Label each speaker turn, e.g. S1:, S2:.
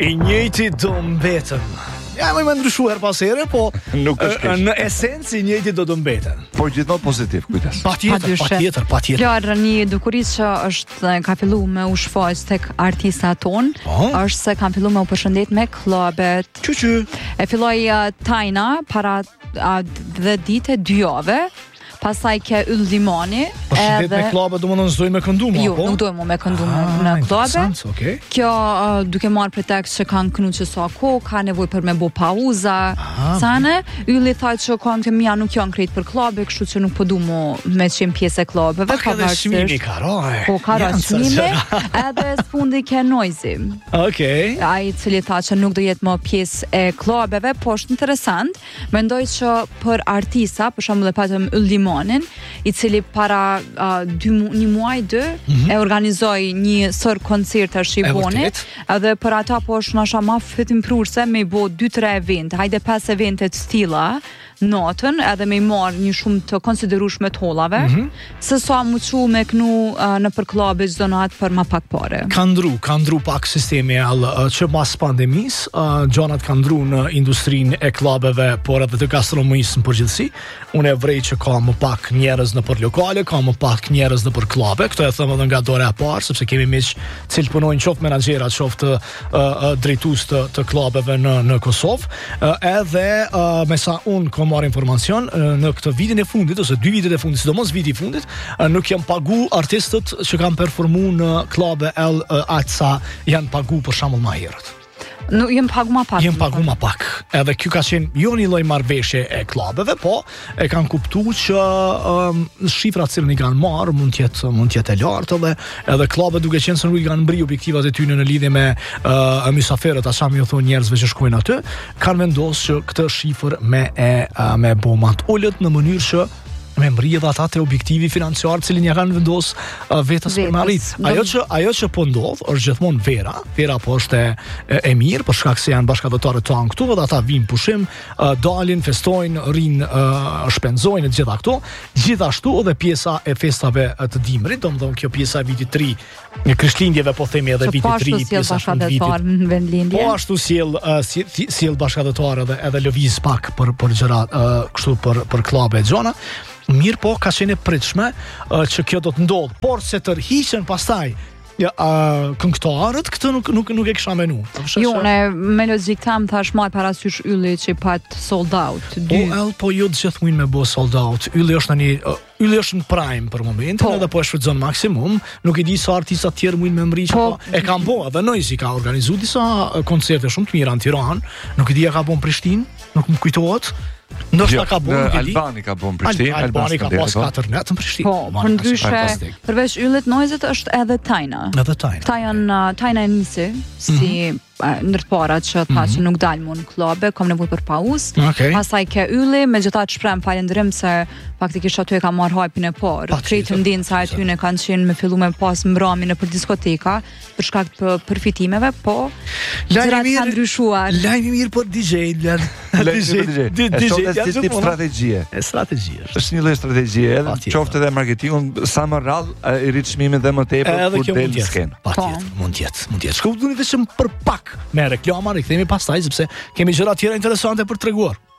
S1: I njëjti do mbetën. Ja, më ndryshuar pas here, po
S2: Nuk është keq.
S1: në esencë i njëjti do të mbeten.
S2: Po gjithmonë pozitiv, kujdes.
S1: Patjetër.
S3: Fjalë një dukuri që ka filluar me u shfaq tek artistat ton, është se kanë filluar me u përshëndet me klubet.
S1: Çu.
S3: E filloi Tajna para 10 ditë, 2 javë. Pastaj ke Yll Limani,
S1: Përshëndet me klube, domethënë s'doj me këndu më,
S3: jo, nuk dojmë me këndu në klube.
S1: Okay.
S3: Kjo duke marrë pretekst që kanë kënu që sa kohë, ka nevojë për me bo pauza, sane. Ylli tha që kanë të mia nuk janë krejt për klube, kështu që nuk po du me qenë pjesë e klubeve.
S1: Pak edhe shmimi ka roj.
S3: Po ka roj shmimi, edhe s'fundi ke Noizi.
S1: Okej.
S3: Ai i cili tha që nuk do jetë më pjesë e klubeve, po është interesant. Mendoj që për artista, për shembull e patëm Yll Limanin, i cili para një muaj e organizoi një sër koncertesh i boni, edhe për ata po është nasha ma fitimprurse me i bo 2-3 evente, hajde 5 evente të stila natën, edhe me i marrë një shumë të konsiderueshme të hollave, se sa mu qu me knu në për klube çdo natë për ma pak pare.
S1: Ka ndru pak sistemi që pas pandemis, gjonat ka ndru në industrinë e klubeve, por edhe të gastronomisë në përgjithësi. Unë e vrej që ka më pak njerëz në për lokale, ka më pak njerëz në për klube, këto e thëmë edhe nga dore e parë, sepse kemi miq cilë punojnë qoftë menaxherat, qoftë drejtues të klubeve në Kosovë, edhe me sa unë kom marrë informacion në këtë vitin e fundit ose 2 vitet e fundit, sidomos viti i fundit, nuk janë pagu artistët që kanë performuar në klube aq sa janë pagu për shembull më herët.
S3: Nuk jem pagu ma pak.
S1: Jem pagu ma pak. Edhe kjo ka qenë jo një lloj marrëveshje e klubeve, po e kanë kuptuar që shifrat që i kanë marrë mund të jetë e lartë edhe klubet duke qenë se nuk i kanë mbri objektivat e tyre në lidhje me mysafirët, asa më thonë njerëzve që shkojnë aty, kanë vendosur që këtë shifër me bomat ulët në mënyrë që me mbrije dhe ata të objektivi financiar cilin ja kanë vendos vetës për marrit. Ajo që po ndodh është gjithmonë vera po është e mirë, për shkak se janë bashkëdhëtarët tanë këtu dhe ata vinë pushim, dalin, festojnë, rinë, shpenzojnë e gjitha këto. Gjithashtu edhe pjesa e festave të dimrit, domethënë kjo pjesa e vitit 3, në Krishtlindjeve po themi edhe vitit 3, pjesa e vitit. Po ashtu sjell bashkëdhëtar edhe lëviz pak për gjëra kështu për klube e gjona. Mirë po, ka qenë e pritshme që kjo do të ndodhë, por se tërhiqen pastaj këngëtarët, këtë nuk e kisha menu.
S3: Jo, me logjik tam thash marr parasysh Ylli që pat sold out.
S1: Po jo të gjithë mujnë me bo sold out. Ylli është në prime për momentin, edhe po e shfrytëzon maksimum. Nuk e di sa artistat tjerë mujnë me mri që e kanë bo, edhe Noizi ka organizuar disa koncerte shumë të mira në Tiranë, nuk e di e ka bo në Prishtinë, nuk më kujtohet. Ndoshta ka bon
S2: Albani ka bon Prishtinë,
S1: Albani ka pas 4 net në Prishtinë.
S3: Po, përndryshe, përveç Yllit Noizit është edhe Tajna. Këta janë Tajna e nisi si ndër të parat që tha që nuk dalë mu në klube, kom nevojë për pauzë. Pastaj ke Ylli, megjithatë shpreh falënderim se faktikisht aty e ka marrë hajpin e parë. Krejtë ndinë sa aty ne kanë qenë me fillu me pas mbramin nëpër diskoteka për shkak të përfitimeve, po gjërat kanë ndryshuar.
S1: Lajmi mirë për DJ.
S2: Është tip strategjie. Është një lloj strategjie, edhe qoftë edhe marketingun sa më rrallë i rrit çmimin dhe më tepër kur del në skenë.
S1: Patjetër, mund të jetë. Shkojmë vetëm për pak me reklama, rikthehemi pastaj sepse kemi gjëra tjera interesante për t'treguar.